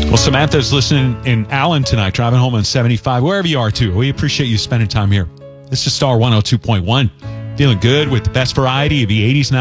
Well, Samantha's listening in Allen tonight, driving home on 75, wherever you are, too. We appreciate you spending time here. This is Star 102.1. Feeling good with the best variety of the 80s,